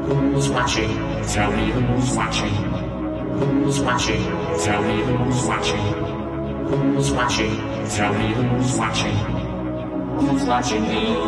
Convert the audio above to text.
Who's watching? Tell me who's watching. Who's watching? Tell me who's watching. Who's watching? Tell me who's watching. Who's watching me?